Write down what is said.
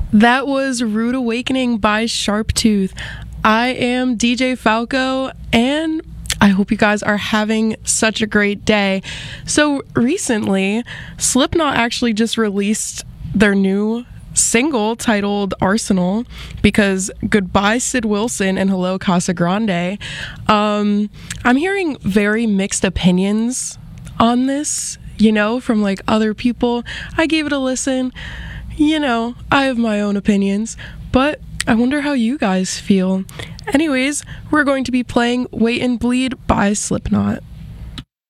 That was Rude Awakening by Sharptooth. I am DJ Falco, and I hope you guys are having such a great day. So recently, Slipknot actually just released their new single titled Arsenal, because goodbye Sid Wilson and hello Casa Grande. I'm hearing very mixed opinions on this, from like other people. I gave it a listen. I have my own opinions, but I wonder how you guys feel. Anyways, we're going to be playing Wait and Bleed by Slipknot.